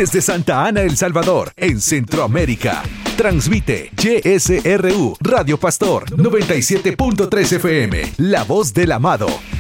desde Santa Ana, El Salvador, en Centroamérica. Transmite YSRU Radio Pastor 97.3 FM, La Voz del Amado,